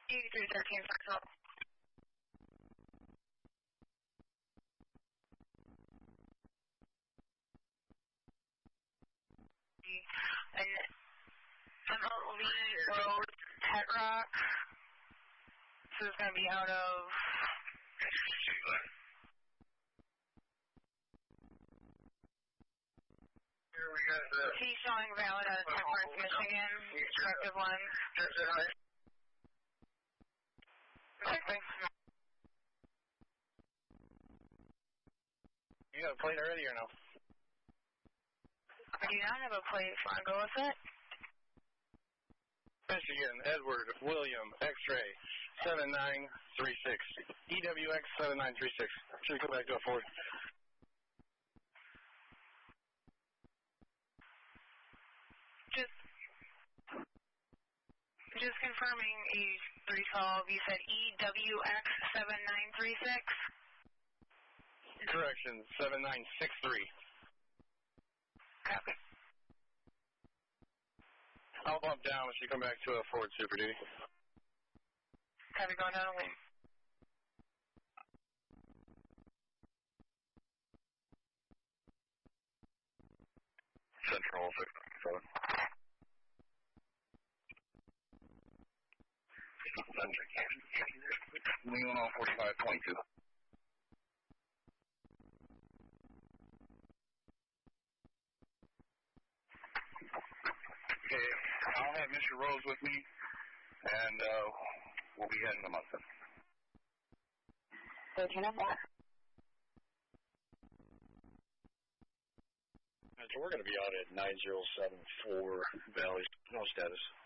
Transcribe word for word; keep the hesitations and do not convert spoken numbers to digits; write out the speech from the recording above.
eighty-three thirteen Foxtrot. And Emily Road, Pet Rock. So it's going to be out of... Here we got the... He's showing valid out of Temperance, Michigan. Directive one. That's it, right? Okay. You got a plate already or no? I do not have a plate. If you want to go with it? Michigan, Edward, William, X-ray, seven nine three six. E W X seven nine three six. Should we go back to a Ford? Just, just confirming age three twelve. You said E W X seven nine three six? Correction, seven nine six three. Copy. I'll bump down when she come back to a Ford Super Duty. Copy, going down the lane. Central six seven. Wing one forty-five point two. Okay, I'll have Mister Rose with me, and uh, we'll be heading to Munson. thirteen oh four. So we're going to be out at nine zero seven four Valley. No status.